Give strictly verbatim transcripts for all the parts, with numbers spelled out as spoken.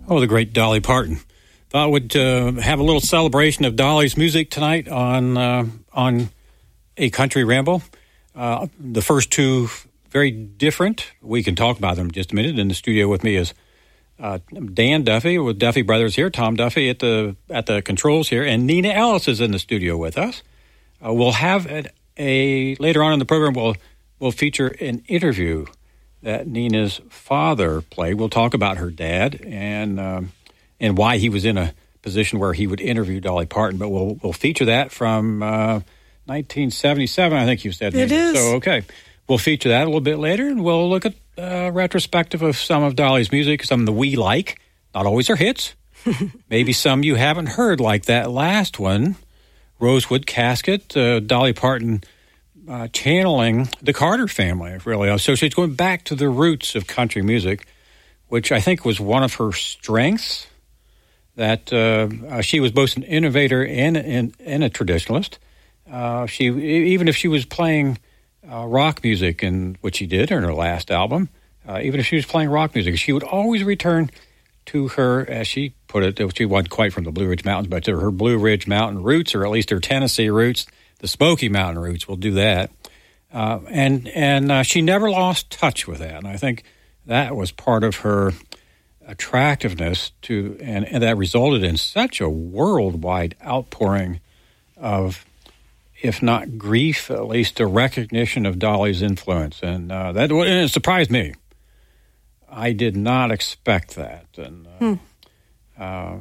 Oh, the great Dolly Parton. Thought we'd uh, have a little celebration of Dolly's music tonight on uh, on A Country Ramble. Uh, the first two, very different. We can talk about them in just a minute. In the studio with me is uh, Dan Duffy with Duffy Brothers here, Tom Duffy at the at the controls here, and Nina Ellis is in the studio with us. Uh, we'll have a, a later on in the program. We'll we'll feature an interview that Nina's father played. We'll talk about her dad and. Um, and why he was in a position where he would interview Dolly Parton. But we'll we'll feature that from uh, nineteen seventy-seven, I think you said. It is. So, okay. We'll feature that a little bit later, and we'll look at a uh, retrospective of some of Dolly's music, some that we like, not always her hits. Maybe some you haven't heard, like that last one, Rosewood Casket, uh, Dolly Parton uh, channeling the Carter family, really. So she's going back to the roots of country music, which I think was one of her strengths. That uh, uh, she was both an innovator and, and, and a traditionalist. Uh, she even if she was playing uh, rock music, and which she did in her last album, uh, even if she was playing rock music, she would always return to her, as she put it, she wasn't quite from the Blue Ridge Mountains, but to her Blue Ridge Mountain roots, or at least her Tennessee roots, the Smoky Mountain roots. We'll do that, uh, and and uh, she never lost touch with that. And I think that was part of her attractiveness to, and, and that resulted in such a worldwide outpouring of, if not grief, at least a recognition of Dolly's influence. And uh, that and it surprised me. I did not expect that. And uh, hmm. uh,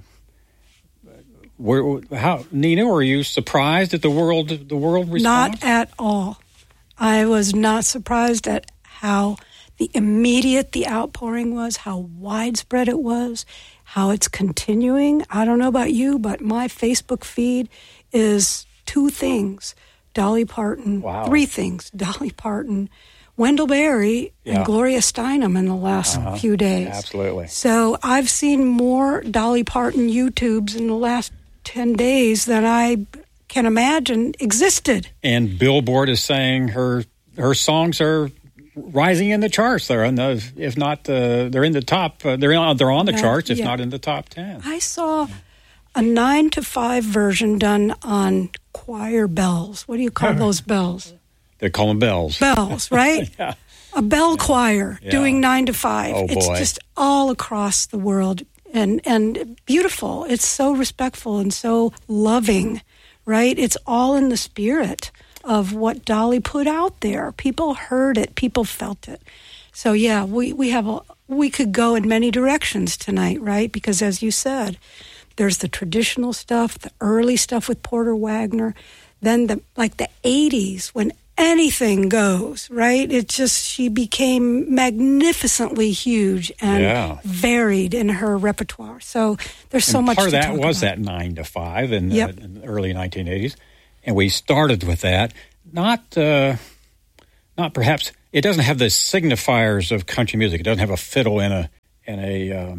were, how, Nina, were you surprised at the world, the world response? Not at all. I was not surprised at how the immediate the outpouring was, how widespread it was, how it's continuing. I don't know about you, but my Facebook feed is two things. Dolly Parton, wow. three things. Dolly Parton, Wendell Berry, yeah. and Gloria Steinem in the last uh-huh. few days. Absolutely. So I've seen more Dolly Parton YouTubes in the last ten days than I can imagine existed. And Billboard is saying her her songs are rising in the charts. They're on the, if not the, they're in the top. Uh, they're on, they're on the yeah, charts, if yeah. not in the top ten. I saw a nine to five version done on choir bells. What do you call those bells? They call them bells. Bells, right? yeah. A bell choir yeah. doing nine to five. Oh, it's boy. just all across the world, and and beautiful. It's so respectful and so loving, right? It's all in the spirit of what Dolly put out there. People heard it. People felt it. So, yeah, we, we have a, we could go in many directions tonight, right? Because as you said, there's the traditional stuff, the early stuff with Porter Wagoner, then the like the eighties when anything goes, right? It just, she became magnificently huge and yeah. varied in her repertoire. So there's so and much part to of that talk was about. that nine to five in, yep. uh, in the early nineteen eighties. And we started with that. Not, uh, not perhaps. It doesn't have the signifiers of country music. It doesn't have a fiddle and a and a uh,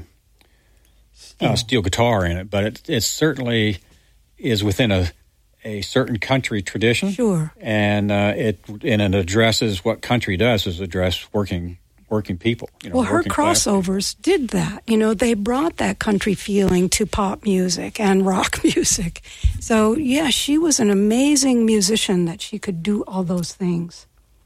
uh, steel guitar in it, but it, it certainly is within a a certain country tradition. Sure. And uh, it and it addresses what country does is address working working people. You know, well, her working class people. crossovers did that. You know, they brought that country feeling to pop music and rock music. So, yeah, she was an amazing musician that she could do all those things.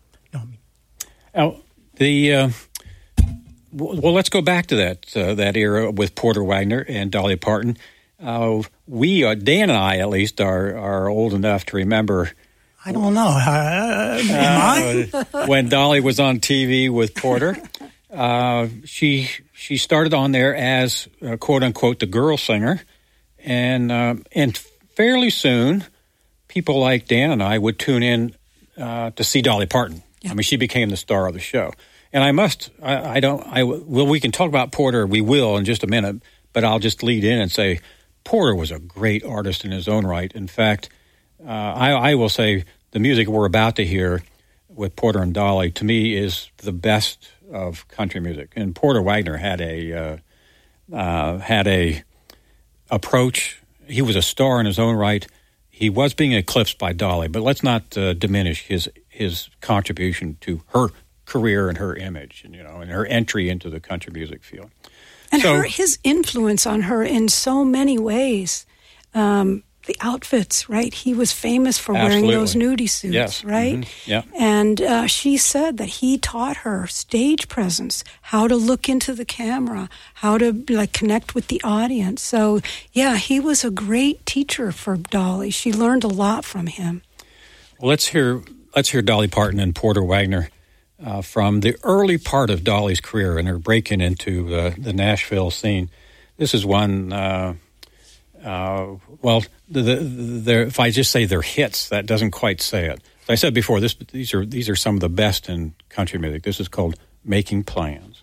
Now, the uh, well, let's go back to that uh, that era with Porter Wagoner and Dolly Parton. Uh, we, uh, Dan and I, at least, are are old enough to remember. I don't know. Uh, am uh, I? When Dolly was on T V with Porter, uh, she she started on there as uh, quote unquote the girl singer, and uh, and fairly soon, people like Dan and I would tune in uh, to see Dolly Parton. Yeah. I mean, she became the star of the show. And I must, I, I don't, I well, we can talk about Porter. We will in just a minute, but I'll just lead in and say Porter was a great artist in his own right. In fact, uh, I, I will say the music we're about to hear with Porter and Dolly, to me, is the best of country music. And Porter Wagoner had a uh, uh, had a approach. He was a star in his own right. He was being eclipsed by Dolly, but let's not uh, diminish his his contribution to her career and her image, and you know, and her entry into the country music field. And so, her, his influence on her in so many ways. Um, the outfits, right? He was famous for absolutely. wearing those nudie suits, yes. right? Mm-hmm. Yeah. And uh, she said that he taught her stage presence, how to look into the camera, how to like connect with the audience. So, yeah, he was a great teacher for Dolly. She learned a lot from him. Well, let's hear let's hear Dolly Parton and Porter Wagoner uh, from the early part of Dolly's career and her breaking into uh, the Nashville scene. This is one. Uh, Uh, well, the, the, the, if I just say they're hits, that doesn't quite say it. As I said before, this, these are these are some of the best in country music. This is called Making Plans.